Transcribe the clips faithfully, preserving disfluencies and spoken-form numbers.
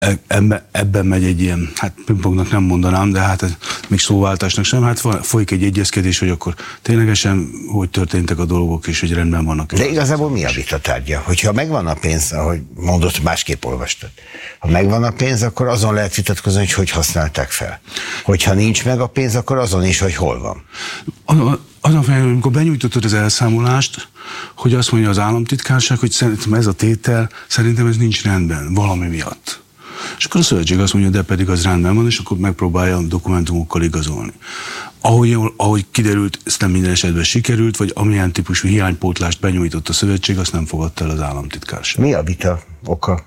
Ebben, ebben megy egy ilyen, hát pingpongnak nem mondanám, de hát ez még szóváltásnak sem, hát folyik egy egyezkedés, hogy akkor ténylegesen hogy történtek a dolgok, és hogy rendben vannak. De igazából mi a vita tárgya? Hogyha megvan a pénz, ahogy mondott, másképp olvastad, ha megvan a pénz, akkor azon lehet vitatkozni, hogy hogy használták fel. Hogyha nincs meg a pénz, akkor azon is, hogy hol van. Azon fel, amikor benyújtottad az elszámolást, hogy azt mondja az államtitkárság, hogy szerintem ez a tétel, szerintem ez nincs rendben, valami miatt. És akkor a szövetség azt mondja, de pedig az rendben van, és akkor megpróbálja a dokumentumokkal igazolni. Ahogy, ahogy kiderült, ez nem minden esetben sikerült, vagy amilyen típusú hiánypótlást benyújtott a szövetség, azt nem fogadta el az államtitkárság. Mi a vita oka?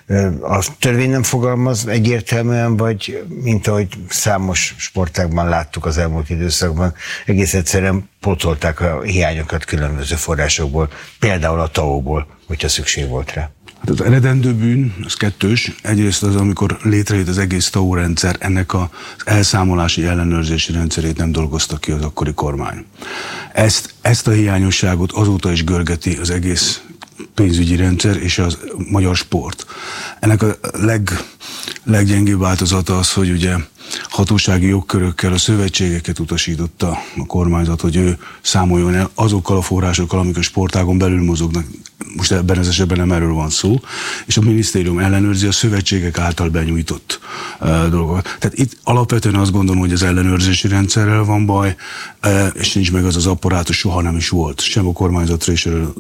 A törvény nem fogalmaz egyértelműen, vagy mint ahogy számos sportágban láttuk az elmúlt időszakban, egész egyszerűen pótolták a hiányokat különböző forrásokból, például a té á o-ból, hogyha szükség volt rá. Hát az eredendő bűn, az kettős. Egyrészt az, amikor létrejött az egész té á o rendszer, ennek az elszámolási ellenőrzési rendszerét nem dolgozta ki az akkori kormány. Ezt, ezt a hiányosságot azóta is görgeti az egész pénzügyi rendszer és az magyar sport. Ennek a leg, leggyengébb változata az, hogy ugye hatósági jogkörökkel a szövetségeket utasította a kormányzat, hogy ő számoljon el azokkal a forrásokkal, amik a sportágon belül mozognak. Most ebben az esetben nem erről van szó, és a minisztérium ellenőrzi a szövetségek által benyújtott uh, dolgokat. Tehát itt alapvetően azt gondolom, hogy az ellenőrzési rendszerrel van baj, uh, és nincs meg az az apparátus, soha nem is volt. Sem a kormányzat részéről,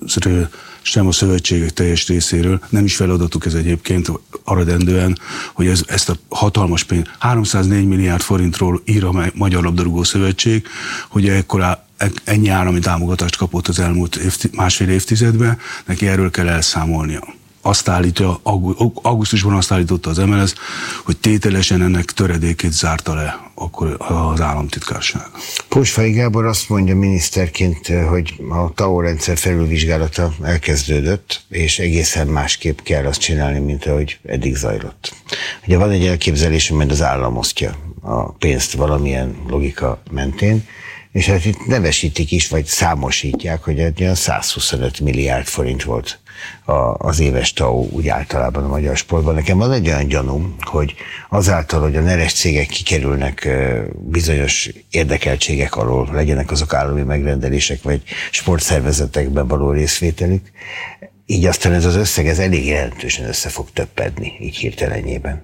sem a szövetségek teljes részéről. Nem is feladatuk ez egyébként aradendően, hogy ez, ezt a hatalmas pénz, háromszáznégy milliárd forintról ír a Magyar Labdarúgó Szövetség, hogy ekkora ennyi állami támogatást kapott az elmúlt évti, másfél évtizedben, neki erről kell elszámolnia. Azt állítja, augusztusban azt állította az em el es, hogy tételesen ennek töredékét zárta le akkor az államtitkárság. Pósfai Gábor azt mondja miniszterként, hogy a té á o rendszer felülvizsgálata elkezdődött, és egészen másképp kell azt csinálni, mint ahogy eddig zajlott. Ugye van egy elképzelés, hogy az állam osztja a pénzt valamilyen logika mentén, és hát itt nevesítik is, vagy számosítják, hogy egy olyan százhuszonöt milliárd forint volt az éves té á o úgy általában a magyar sportban. Nekem van egy olyan gyanúm, hogy azáltal, hogy a neres cégek kikerülnek bizonyos érdekeltségek alól, legyenek azok állami megrendelések, vagy sportszervezetekben való részvételük, így aztán ez az összeg ez elég jelentősen össze fog töppedni, így hirtelenjében.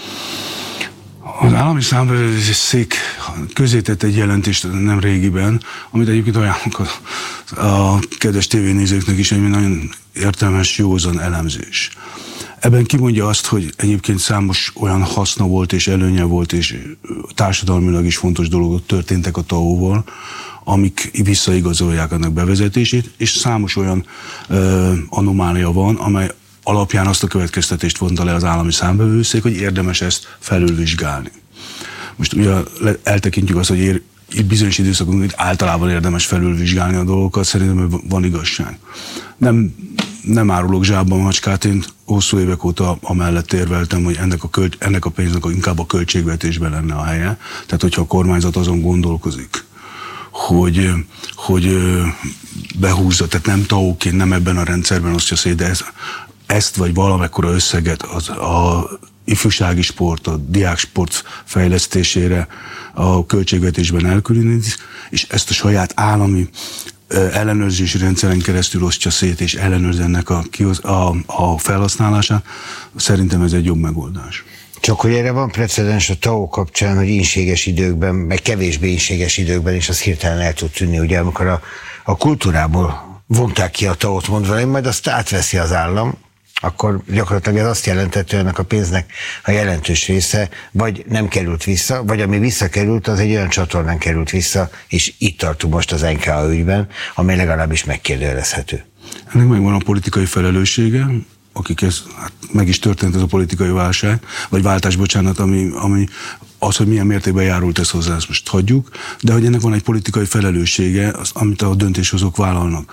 Az állami számvevőszék közétett egy jelentést nem régiben, amit egyébként ajánlok a, a kedves tévénézőknek is, egy nagyon értelmes, józan elemzés. Ebben kimondja azt, hogy egyébként számos olyan haszna volt és előnye volt, és társadalmilag is fontos dolgok történtek a té á o-val, amik visszaigazolják annak bevezetését, és számos olyan ö, anomália van, amely alapján azt a következtetést vonta le az állami számvevőszék, hogy érdemes ezt felülvizsgálni. Most ugye eltekintjük azt, hogy ér, itt bizonyos időszakon általában érdemes felülvizsgálni a dolgokat, szerintem van igazság. Nem, nem árulok zsákba macskát, én hosszú évek óta amellett érveltem, hogy ennek a, költ, ennek a pénznek inkább a költségvetésben lenne a helye. Tehát, hogyha a kormányzat azon gondolkozik, hogy, hogy behúzza, tehát nem té á o-ként, nem ebben a rendszerben osztja szét, de ez, ezt vagy valamekkora összeget az, a ifjúsági sport, a diáksport fejlesztésére a költségvetésben elkülönít, és ezt a saját állami ellenőrzési rendszeren keresztül osztja szét, és ellenőrz ennek a, a, a felhasználását, szerintem ez egy jobb megoldás. Csak hogy erre van precedens a té á o kapcsán, hogy ínséges időkben, meg kevésbé ínséges időkben, és az hirtelen el tud tűnni, ugye amikor a, a kultúrából vonták ki a té á o-t, mondva, hogy majd azt átveszi az állam, akkor gyakorlatilag ez azt jelentette, hogy ennek a pénznek a jelentős része vagy nem került vissza, vagy ami visszakerült, az egy olyan csatornán került vissza, és itt tartunk most az en ká á ügyben, amely legalábbis megkérdőjelezhető. Ennek megvan a politikai felelőssége, akik ez, hát meg is történt ez a politikai válság, vagy váltás, bocsánat, ami, ami az, hogy milyen mértékben járult ez hozzá, ezt most hagyjuk, de hogy ennek van egy politikai felelőssége, az, amit a döntéshozók vállalnak.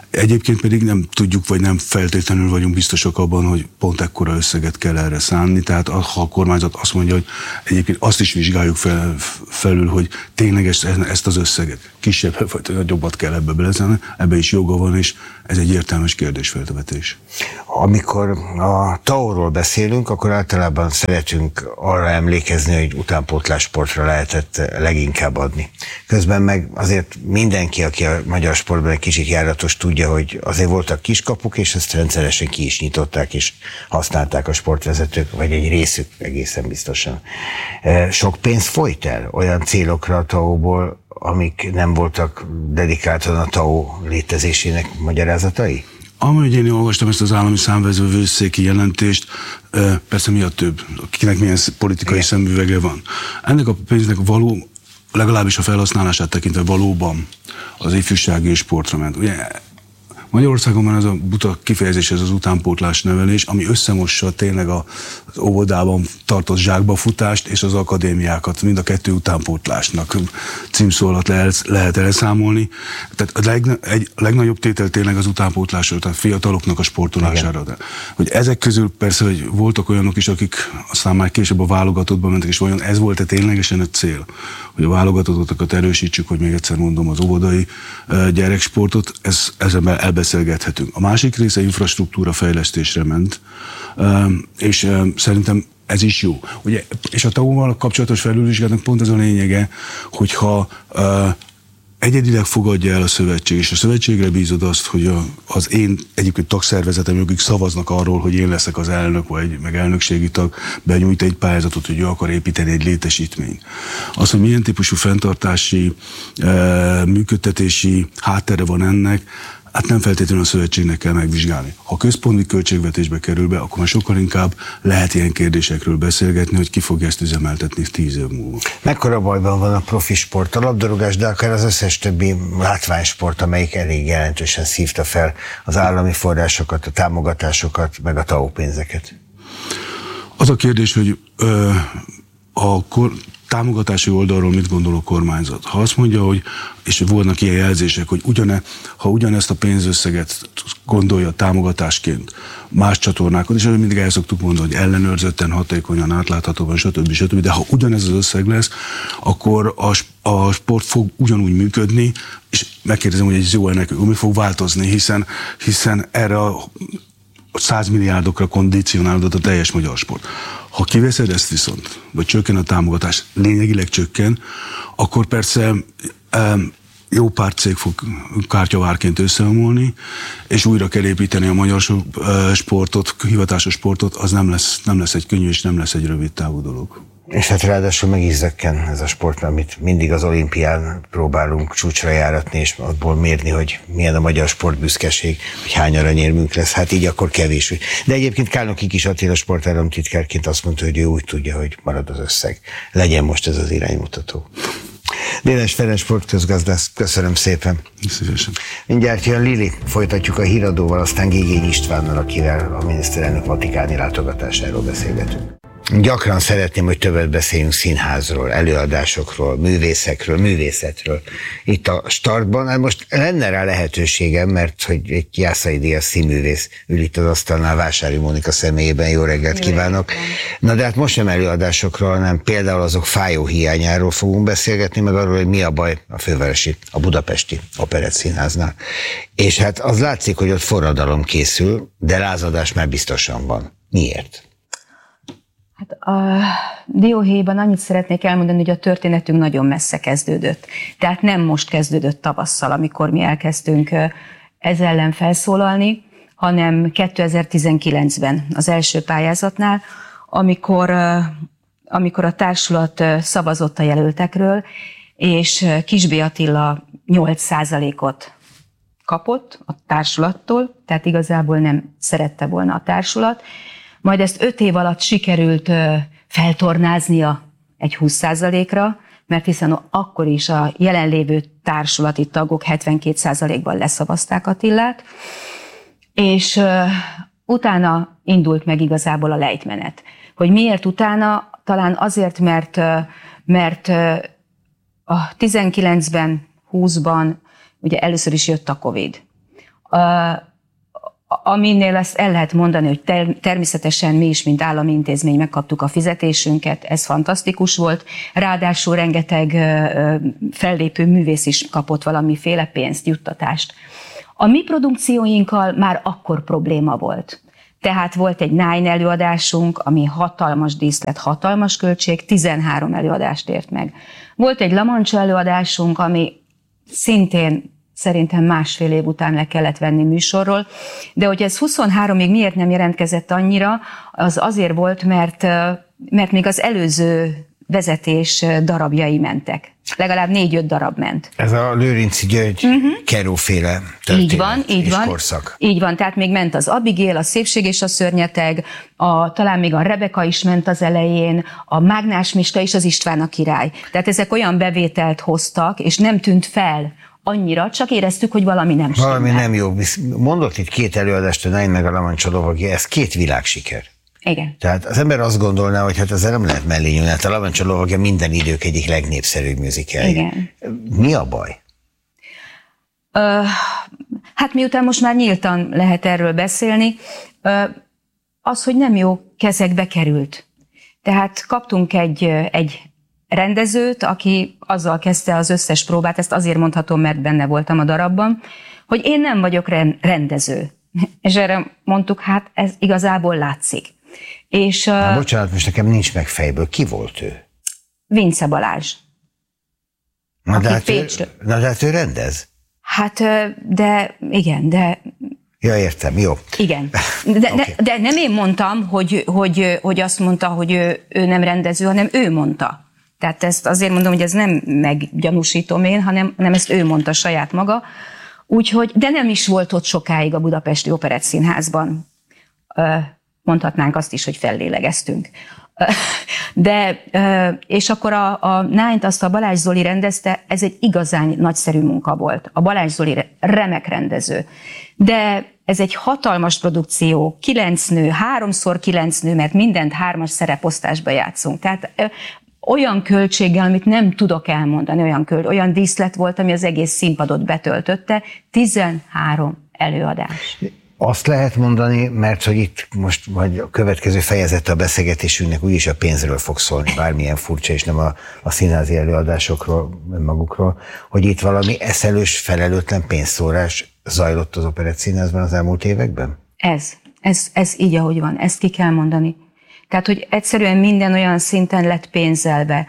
Egyébként pedig nem tudjuk, vagy nem feltétlenül vagyunk biztosak abban, hogy pont ekkora összeget kell erre szánni. Tehát ha a kormányzat azt mondja, hogy egyébként azt is vizsgáljuk fel, felül, hogy tényleg ezt, ezt az összeget kisebb vagy nagyobbat kell ebbe beleszállni, ebbe is joga van, és ez egy értelmes kérdésfeltevetés. Amikor a TAO-ról beszélünk, akkor általában szeretünk arra emlékezni, hogy utánpótlássportra lehetett leginkább adni. Közben meg azért mindenki, aki a magyar sportban egy kicsit járatos, tudja, hogy azért voltak kiskapuk, és ezt rendszeresen ki is nyitották, és használták a sportvezetők, vagy egy részük egészen biztosan. Sok pénz folyt el olyan célokra a TAO-ból, amik nem voltak dedikáltan a TAO létezésének magyarázatai? Amúgy én olvastam ezt az állami számvevőszéki jelentést, persze mi a több, kinek milyen politikai Igen. szemüvege van. Ennek a pénznek való, legalábbis a felhasználását tekintve valóban az ifjúsági és sportra ment. Ugye Magyarországon van ez a buta kifejezés, ez az utánpótlás nevelés, ami összemossa tényleg az óvodában tartott zsákbafutást és az akadémiákat, mind a kettő utánpótlásnak címszó alatt lehet, lehet elszámolni. Tehát a, leg, egy, a legnagyobb tétel tényleg az utánpótlásra, tehát fiataloknak a sportolására. De, hogy ezek közül persze, hogy voltak olyanok is, akik aztán már később a válogatottba mentek, és vajon ez volt-e ténylegesen a cél, hogy a válogatottakat erősítsük, hogy még egyszer mondom az óvodai gyereksportot, ez, ezzel elbeszélgethetünk. A másik része infrastruktúra fejlesztésre ment, és szerintem ez is jó. Ugye, és a TAO-val kapcsolatos felülvizsgálatnak pont ez a lényege, hogyha egyedileg fogadja el a szövetség, és a szövetségre bízod azt, hogy a, az én egyébként tagszervezetem, akik szavaznak arról, hogy én leszek az elnök, vagy meg elnökségi tag, benyújt egy pályázatot, hogy ő akar építeni egy létesítményt. Az, hogy milyen típusú fenntartási, e, működtetési háttere van ennek, hát nem feltétlenül a szövetségnek kell megvizsgálni. Ha központi költségvetésbe kerül be, akkor már sokkal inkább lehet ilyen kérdésekről beszélgetni, hogy ki fogja ezt üzemeltetni tíz év múlva. Mekkora bajban van a profi sport, a labdarúgás, de akár az összes többi látványsport, amelyik elég jelentősen szívta fel az állami forrásokat, a támogatásokat, meg a TAO pénzeket? Az a kérdés, hogy ö, a kor, támogatási oldalról mit gondol a kormányzat? Ha azt mondja, hogy, és volnak ilyen jelzések, hogy ugyane, ha ugyanezt a pénzösszeget gondolja támogatásként más csatornákon, és mindig el szoktuk mondani, hogy ellenőrzötten, hatékonyan, átláthatóan, stb. stb. De ha ugyanez az összeg lesz, akkor a, a sport fog ugyanúgy működni, és megkérdezem, hogy ez jó-e nekünk, mi fog változni, hiszen, hiszen erre a száz milliárdokra kondicionálódott a teljes magyar sport. Ha kiveszed ezt viszont, vagy csökken a támogatás, lényegileg csökken, akkor persze um, jó pár cég fog kártyavárként összeomolni, és újra kell építeni a magyar sportot, hivatásos sportot, az nem lesz, nem lesz egy könnyű, és nem lesz egy rövid távú dolog. És hát ráadásul meg is zökken ez a sport, amit mindig az olimpián próbálunk csúcsra járatni, és abból mérni, hogy milyen a magyar sportbüszkeség, hogy hány aranyérmünk lesz, hát így akkor kevés. De egyébként Kálnoky Kis Attila sportállamtitkárként azt mondta, hogy ő úgy tudja, hogy marad az összeg. Legyen most ez az iránymutató. Dénes Ferenc sportközgazdász, köszönöm szépen. Szívesen. Mindjárt jön Lili, folytatjuk a híradóval, aztán Gégény Istvánnal, akivel a miniszterelnök vatikáni látogatásáról beszélgetünk. Gyakran szeretném, hogy többet beszéljünk színházról, előadásokról, művészekről, művészetről. Itt a startban, hát most lenne rá lehetőségem, mert hogy egy Jászai Díjas színművész ül itt az asztalnál, Vásári Mónika személyében. Jó reggelt kívánok! Na de hát most nem előadásokról, hanem például azok fájó hiányáról fogunk beszélgetni, meg arról, hogy mi a baj a fővárosi, a budapesti Operett Színháznál. És hát az látszik, hogy ott forradalom készül, de lázadás már biztosan van. Miért? Hát a dióhéjban annyit szeretnék elmondani, hogy a történetünk nagyon messze kezdődött. Tehát nem most kezdődött tavasszal, amikor mi elkezdtünk ez ellen felszólalni, hanem kétezer-tizenkilencben az első pályázatnál, amikor, amikor a társulat szavazott a jelöltekről, és Kisbé Attila nyolc százalékot kapott a társulattól, tehát igazából nem szerette volna a társulat. Majd ezt öt év alatt sikerült feltornáznia egy húsz százalékra, mert hiszen akkor is a jelenlévő társulati tagok hetvenkét százalékban leszavazták Attilát, és utána indult meg igazából a lejtmenet. Hogy miért utána? Talán azért, mert, mert a tizenkilencben, húszban ugye először is jött a Covid. Aminél ezt el lehet mondani, hogy ter- természetesen mi is, mint állami intézmény megkaptuk a fizetésünket, ez fantasztikus volt, ráadásul rengeteg fellépő művész is kapott valamiféle pénzt, juttatást. A mi produkcióinkkal már akkor probléma volt. Tehát volt egy Nine előadásunk, ami hatalmas díszlet, hatalmas költség, tizenhárom előadást ért meg. Volt egy La Mancha előadásunk, ami szintén szerintem másfél év után le kellett venni műsorról, de hogy ez huszonháromig miért nem jelentkezett annyira, az azért volt, mert, mert még az előző vezetés darabjai mentek. Legalább négy-öt darab ment. Ez a Lőrinci György uh-huh. Keró-féle történet így van, így és van, korszak. Így van, tehát még ment az Abigail, a Szépség és a szörnyeteg, a, talán még a Rebeka is ment az elején, a Mágnás Mista és az István a király. Tehát ezek olyan bevételt hoztak, és nem tűnt fel annyira, csak éreztük, hogy valami nem stimmel. Valami nem jó. Mondott itt két előadást, a Nine meg a La Mancha lovagja, ez két világsiker. Igen. Tehát az ember azt gondolná, hogy hát ezzel nem lehet mellé nyúlni, hát a La Mancha lovagja minden idők egyik legnépszerűbb musicalje. Igen. Mi a baj? Uh, hát miután most már nyíltan lehet erről beszélni, uh, az, hogy nem jó kezekbe került. Tehát kaptunk egy, egy rendezőt, aki azzal kezdte az összes próbát, ezt azért mondhatom, mert benne voltam a darabban, hogy én nem vagyok rendező. És erre mondtuk, hát ez igazából látszik. És, Na, bocsánat, most nekem nincs meg fejből. Ki volt ő? Vince Balázs. Na de, hát ő, na de hát ő rendez? Hát, de igen, de... Ja, értem, jó. Igen. De, okay. de, de nem én mondtam, hogy, hogy, hogy azt mondta, hogy ő, ő nem rendező, hanem ő mondta. Tehát ezt azért mondom, hogy ez nem meggyanúsítom én, hanem, hanem ezt ő mondta saját maga. Úgyhogy, de nem is volt ott sokáig a Budapesti Operettszínházban. Mondhatnánk azt is, hogy fellélegeztünk. De, és akkor a, a Nine-t azt a Balázs Zoli rendezte, ez egy igazán nagyszerű munka volt. A Balázs Zoli remek rendező. De ez egy hatalmas produkció, kilenc nő, háromszor kilenc nő, mert mindent hármas szereposztásba játszunk. Tehát olyan költséggel, amit nem tudok elmondani, olyan, köl, olyan díszlet volt, ami az egész színpadot betöltötte, tizenhárom előadás. Azt lehet mondani, mert hogy itt most vagy a következő fejezete a beszélgetésünknek úgyis a pénzről fog szólni, bármilyen furcsa, és nem a, a színházi előadásokról, magukról, hogy itt valami eszelős, felelőtlen pénzszórás zajlott az Operettszínházban az elmúlt években? Ez, ez, ez így, ahogy van, ezt ki kell mondani. Tehát, hogy egyszerűen minden olyan szinten lett pénzelve.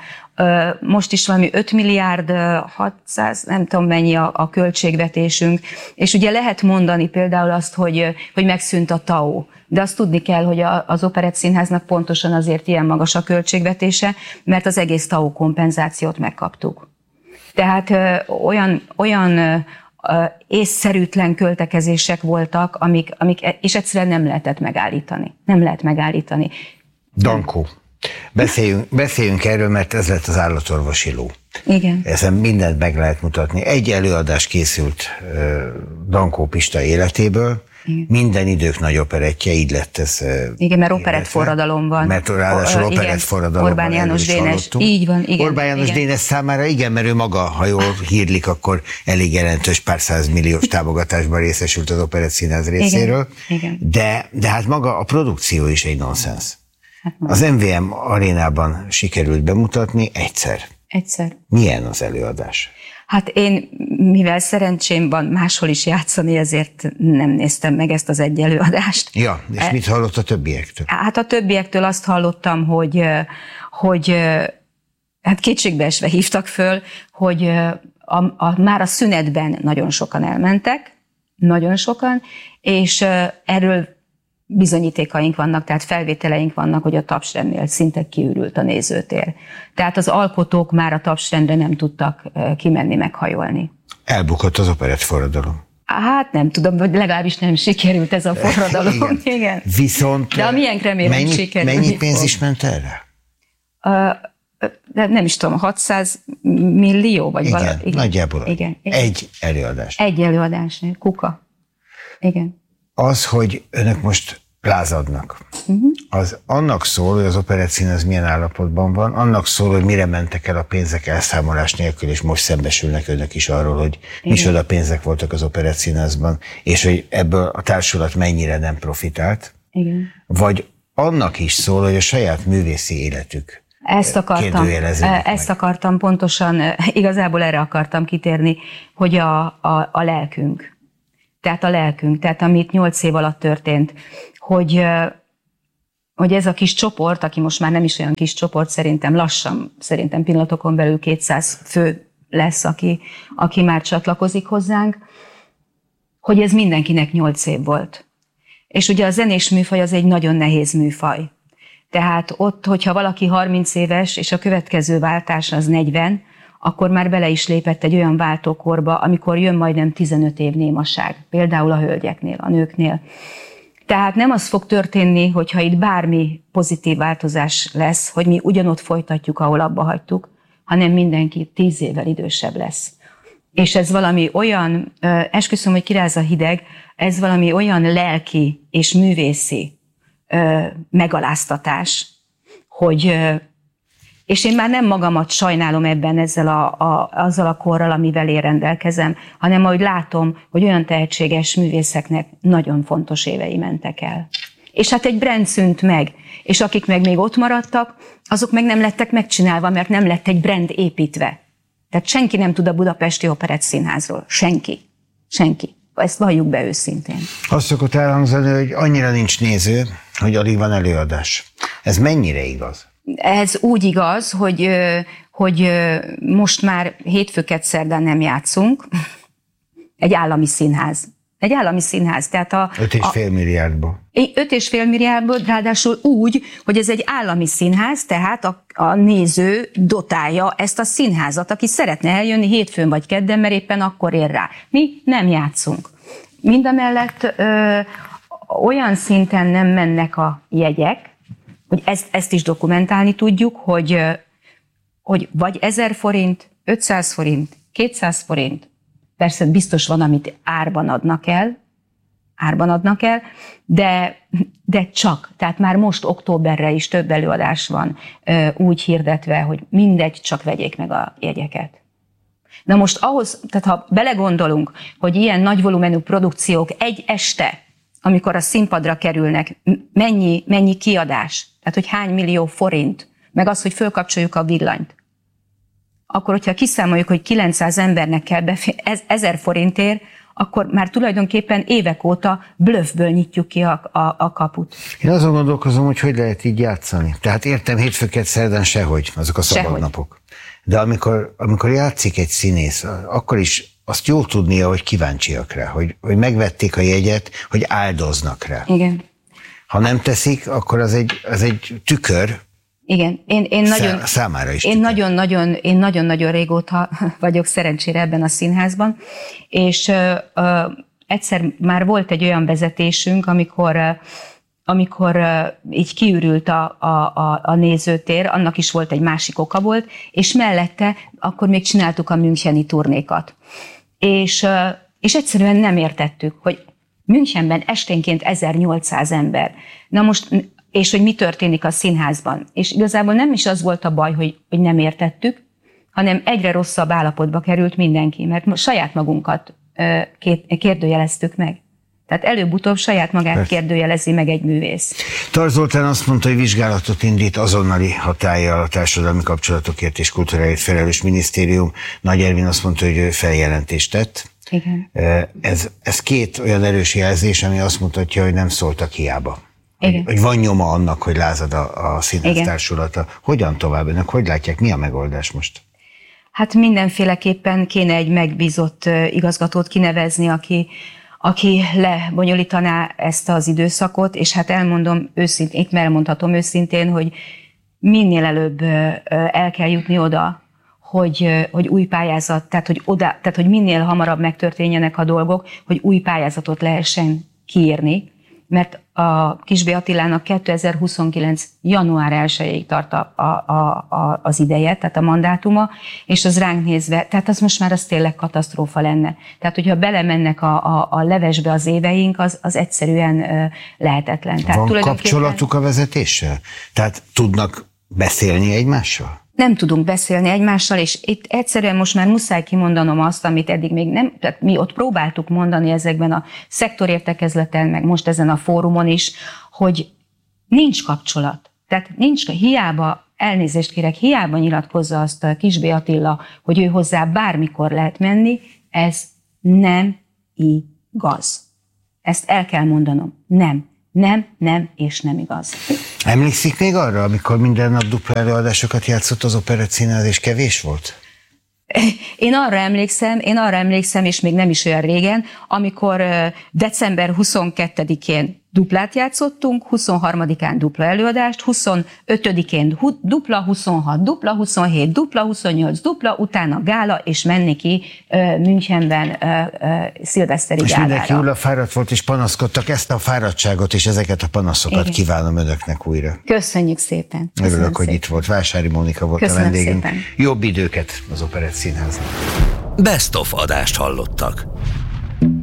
Most is valami öt milliárd hatszáz, nem tudom mennyi a, a költségvetésünk, és ugye lehet mondani például azt, hogy, hogy megszűnt a té á o, de azt tudni kell, hogy az Operettszínháznak pontosan azért ilyen magas a költségvetése, mert az egész té á o kompenzációt megkaptuk. Tehát olyan, olyan észszerűtlen költekezések voltak, amik, amik, és egyszerűen nem lehetett megállítani. Nem lehet megállítani. Dankó. Beszéljünk, beszéljünk erről, mert ez lett az állatorvosi ló. Igen. Ezen mindent meg lehet mutatni. Egy előadás készült uh, Dankó Pista életéből, igen. Minden idők nagy operettje, így lett ez. Uh, igen, mert operett forradalom van. Mert ráadásul uh, operett forradalom van. Orbán János Dénes, így van. Igen, Orbán János igen. Dénes számára igen, mert ő maga, ha jól hírlik, akkor elég jelentős pár százmilliós támogatásban részesült az Operettszínház részéről. Igen, igen. De, de hát maga a produkció is egy nonsens. Hát az em vé em arénában sikerült bemutatni egyszer. Egyszer. Milyen az előadás? Hát én, mivel szerencsém van máshol is játszani, ezért nem néztem meg ezt az egy előadást. Ja, és e, mit hallott a többiektől? Hát a többiektől azt hallottam, hogy, hogy hát kétségbeesve hívtak föl, hogy a, a, már a szünetben nagyon sokan elmentek, nagyon sokan, és erről bizonyítékaink vannak, tehát felvételeink vannak, hogy a Tapsrendnél szinte kiürült a nézőtér. Tehát az alkotók már a Tapsrendre nem tudtak kimenni, meghajolni. Elbukott az operett forradalom. Hát nem tudom, vagy legalábbis nem sikerült ez a forradalom. Igen. Igen. Viszont de a miénk remélem mennyi, sikerült. Mennyi pénz is ment erre? Uh, de nem is tudom, hatszáz millió? Vagy igen, vala, igen, nagyjából. Igen, igen. Egy előadás. Egy előadás, kuka. Igen. Az, hogy önök most lázadnak. Uh-huh. Az annak szól, hogy az operettszínház milyen állapotban van, annak szól, hogy mire mentek el a pénzek elszámolás nélkül, és most szembesülnek önök is arról, hogy micsoda pénzek voltak az operettszínházban, és hogy ebből a társulat mennyire nem profitált. Igen. Vagy annak is szól, hogy a saját művészi életük Ezt akartam, ezt meg. akartam pontosan, igazából erre akartam kitérni, hogy a, a, a lelkünk, tehát a lelkünk, tehát amit nyolc év alatt történt, hogy, hogy ez a kis csoport, aki most már nem is olyan kis csoport, szerintem lassan, szerintem pillanatokon belül kétszáz fő lesz, aki, aki már csatlakozik hozzánk, hogy ez mindenkinek nyolc év volt. És ugye a zenés műfaj az egy nagyon nehéz műfaj. Tehát ott, hogyha valaki harminc éves, és a következő váltás az negyven, akkor már bele is lépett egy olyan váltókorba, amikor jön majdnem tizenöt év némaság, például a hölgyeknél, a nőknél. Tehát nem az fog történni, hogyha itt bármi pozitív változás lesz, hogy mi ugyanott folytatjuk, ahol abba hagytuk, hanem mindenki tíz évvel idősebb lesz. És ez valami olyan, esküszöm, hogy kiráz a hideg, ez valami olyan lelki és művészi megaláztatás, hogy, és én már nem magamat sajnálom ebben ezzel a, a, azzal a korral, amivel én rendelkezem, hanem ahogy látom, hogy olyan tehetséges művészeknek nagyon fontos évei mentek el. És hát egy brand szűnt meg, és akik meg még ott maradtak, azok meg nem lettek megcsinálva, mert nem lett egy brand építve. Tehát senki nem tud a Budapesti Operettszínházról. Senki. Senki. Ezt valljuk be őszintén. Azt szokott elhangzani, hogy annyira nincs néző, hogy alig van előadás. Ez mennyire igaz? Ez úgy igaz, hogy, hogy most már hétfőket szerdán nem játszunk. Egy állami színház. Egy állami színház. Tehát a, öt és fél milliárdból. öt és fél milliárdból, ráadásul úgy, hogy ez egy állami színház, tehát a, a néző dotálja ezt a színházat, aki szeretne eljönni hétfőn vagy kedden, mert éppen akkor ér rá. Mi nem játszunk. Mindamellett ö, olyan szinten nem mennek a jegyek, hogy ezt, ezt is dokumentálni tudjuk, hogy, hogy vagy ezer forint, ötszáz forint, kétszáz forint, persze biztos van, amit árban adnak el, árban adnak el, de, de csak, tehát már most októberre is több előadás van úgy hirdetve, hogy mindegy, csak vegyék meg a jegyeket. Na most ahhoz, tehát ha belegondolunk, hogy ilyen nagy volumenű produkciók egy este, amikor a színpadra kerülnek, mennyi, mennyi kiadás, tehát hogy hány millió forint, meg az, hogy fölkapcsoljuk a villanyt, akkor, hogyha kiszámoljuk, hogy kilencszáz embernek kell beférni, ezer forintért, akkor már tulajdonképpen évek óta blöffből nyitjuk ki a, a, a kaput. Én azon gondolkozom, hogy hogy lehet így játszani. Tehát értem, hétfőket szerdán sehogy, azok a szabadnapok. De amikor, amikor játszik egy színész, akkor is azt jól tudnia, hogy kíváncsiak rá, hogy, hogy megvették a jegyet, hogy áldoznak rá. Igen. Ha nem teszik, akkor az egy, az egy tükör, igen, én, én nagyon, számára is. Én nagyon-nagyon, én nagyon-nagyon régóta vagyok szerencsére ebben a színházban, és ö, ö, egyszer már volt egy olyan vezetésünk, amikor, ö, amikor ö, így kiürült a, a, a, a nézőtér, annak is volt egy másik oka volt, és mellette akkor még csináltuk a müncheni turnékat. És, ö, és egyszerűen nem értettük, hogy Münchenben esténként ezernyolcszáz ember. Na most... és hogy mi történik a színházban. És igazából nem is az volt a baj, hogy, hogy nem értettük, hanem egyre rosszabb állapotba került mindenki, mert saját magunkat kérdőjeleztük meg. Tehát előbb-utóbb saját magát Persze. kérdőjelezi meg egy művész. Tar Zoltán azt mondta, hogy vizsgálatot indít azonnali hatállyal a Társadalmi Kapcsolatokért és Kultúráért felelős minisztérium. Nagy Ervin azt mondta, hogy ő feljelentést tett. Igen. Ez, ez két olyan erős jelzés, ami azt mutatja, hogy nem szóltak hiába. Igen. Hogy van nyoma annak, hogy lázad a, a színház társulata. Hogyan tovább önök? Hogy látják, mi a megoldás most? Hát mindenféleképpen kéne egy megbízott igazgatót kinevezni, aki, aki lebonyolítaná ezt az időszakot, és hát elmondom őszintén, itt elmondhatom őszintén, hogy minél előbb el kell jutni oda, hogy, hogy új pályázat, tehát hogy, oda, tehát hogy minél hamarabb megtörténjenek a dolgok, hogy új pályázatot lehessen kiírni, mert a Kis B. Attilának kétezer-huszonkilenc. január elsejéig tart a, a, a, az ideje, tehát a mandátuma, és az ránk nézve, tehát az most már az tényleg katasztrófa lenne. Tehát, hogyha belemennek a, a, a levesbe az éveink, az, az egyszerűen ö, lehetetlen. Tehát van tulajdonképpen... kapcsolatuk a vezetéssel? Tehát tudnak beszélni egymással? Nem tudunk beszélni egymással, és itt egyszerűen most már muszáj kimondanom azt, amit eddig még nem, tehát mi ott próbáltuk mondani ezekben a szektorértekezleten, meg most ezen a fórumon is, hogy nincs kapcsolat. Tehát nincs, hiába, elnézést kérek, hiába nyilatkozza azt a Kis B. Attila, hogy ő hozzá bármikor lehet menni, ez nem igaz. Ezt el kell mondanom. Nem. Nem, nem és nem igaz. Emlékszik még arra, amikor minden nap dupla előadásokat játszott az Operett Színház, és kevés volt? Én arra emlékszem, én arra emlékszem, és még nem is olyan régen, amikor december huszonkettedikén duplát játszottunk, huszonharmadikán dupla előadást, huszonötödikén dupla, huszonhat, dupla, huszonhét, dupla, huszonnyolc, dupla, utána gála, és menni ki uh, Münchenben uh, uh, szilveszteri és gálára. mindenki újra fáradt volt, és panaszkodtak. Ezt a fáradtságot és ezeket a panaszokat igen. kívánom önöknek újra. Köszönjük szépen. Köszönöm Örülök, hogy szépen. itt volt. Vásári Mónika volt Köszönöm a vendégünk. Szépen. Jobb időket az Operett Színháznak. Best of adást hallottak.